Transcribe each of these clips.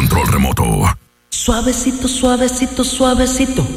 control remoto. Suavecito, suavecito, suavecito.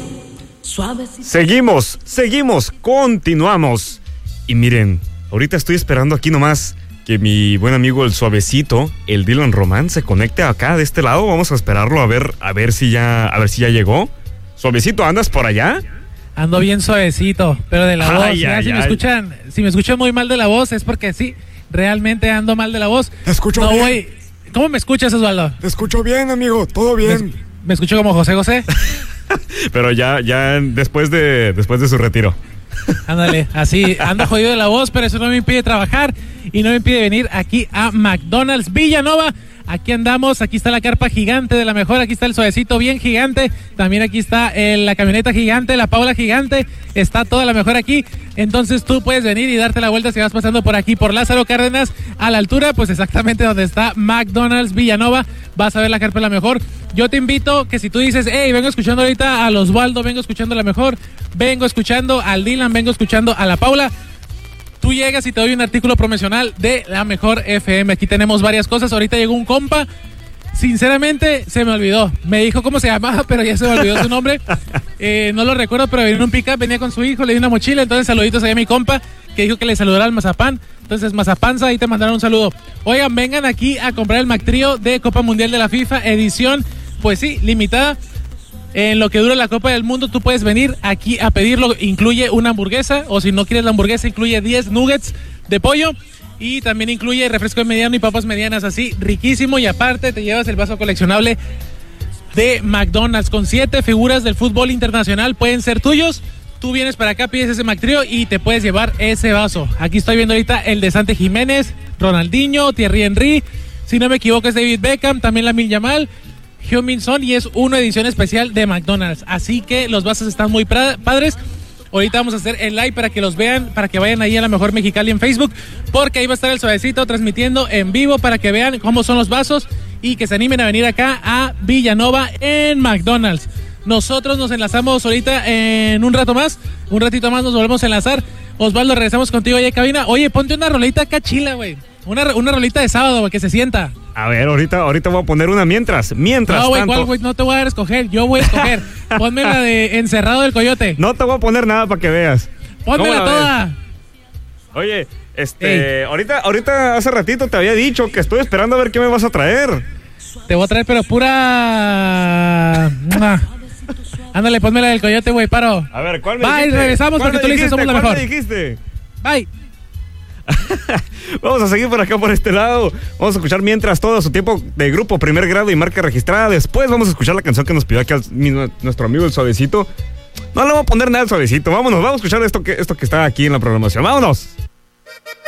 Seguimos, continuamos. Y miren, ahorita estoy esperando aquí nomás que mi buen amigo el Suavecito, el Dylan Román, se conecte acá de este lado. Vamos a esperarlo a ver si ya llegó. Suavecito, ¿andas por allá? Ando bien suavecito, pero de la voz. Si me escuchan muy mal de la voz es porque sí, realmente ando mal de la voz. Te escucho bien. ¿Cómo me escuchas, Osvaldo? Te escucho bien, amigo, todo bien. ¿Me escucho como José José? Pero ya después de su retiro. Ándale, así, ando jodido de la voz, pero eso no me impide trabajar y no me impide venir aquí a McDonald's Villanova. Aquí andamos, aquí está la carpa gigante de la mejor, aquí está el Suavecito bien gigante, también aquí está la camioneta gigante, la Paula gigante, está toda la mejor aquí. Entonces tú puedes venir y darte la vuelta si vas pasando por aquí, por Lázaro Cárdenas, a la altura, pues exactamente donde está McDonald's Villanova, vas a ver la carpa de la mejor. Yo te invito que si tú dices, hey, vengo escuchando ahorita al Osvaldo, vengo escuchando la mejor, vengo escuchando al Dylan, vengo escuchando a la Paula, tú llegas y te doy un artículo promocional de la mejor FM. Aquí tenemos varias cosas. Ahorita llegó un compa. Sinceramente, se me olvidó. Me dijo cómo se llamaba, pero ya se me olvidó su nombre. No lo recuerdo, pero venía en un pick-up, venía con su hijo, le di una mochila. Entonces, saluditos allá a mi compa, que dijo que le saludara al Mazapán. Entonces, Mazapanza, ahí te mandaron un saludo. Oigan, vengan aquí a comprar el McTrio de Copa Mundial de la FIFA, edición, pues sí, limitada. En lo que dura la Copa del Mundo, tú puedes venir aquí a pedirlo. Incluye una hamburguesa, o si no quieres la hamburguesa, incluye 10 nuggets de pollo. Y también incluye refresco mediano y papas medianas, así, riquísimo. Y aparte te llevas el vaso coleccionable de McDonald's con 7 figuras del fútbol internacional. Pueden ser tuyos. Tú vienes para acá, pides ese McTrio y te puedes llevar ese vaso. Aquí estoy viendo ahorita el de Santi Jiménez, Ronaldinho, Thierry Henry. Si no me equivoco es David Beckham, también Lamine Yamal, Heung-min Son, y es una edición especial de McDonald's. Así que los vasos están muy padres. Ahorita vamos a hacer el live para que los vean, para que vayan ahí a la Mejor Mexicali en Facebook, porque ahí va a estar el Suavecito transmitiendo en vivo para que vean cómo son los vasos y que se animen a venir acá a Villanova en McDonald's. Nosotros nos enlazamos ahorita en un ratito más nos volvemos a enlazar. Osvaldo, regresamos contigo allá en cabina. Oye, ponte una rolita acá chila, güey. Una rolita de sábado, güey, que se sienta. A ver, ahorita voy a poner una mientras no, güey, tanto. ¿cuál, güey? No te voy a dar a escoger, yo voy a escoger. Ponme la de Encerrado del Coyote. No te voy a poner nada para que veas. Pónmela toda. Oye, ahorita hace ratito te había dicho que estoy esperando a ver qué me vas a traer. Te voy a traer, pero pura... Ándale, ponme la del Coyote, güey, paro. A ver, ¿cuál me dijiste? Bye, regresamos porque tú le dices somos la mejor. ¿Cuál me dijiste? Bye. Vamos a seguir por acá, por este lado. Vamos a escuchar mientras todo su tiempo de grupo primer grado y marca registrada. Después vamos a escuchar la canción que nos pidió aquí nuestro amigo el Suavecito. No le voy a poner nada al Suavecito. Vamos a escuchar esto que está aquí en la programación. Vámonos.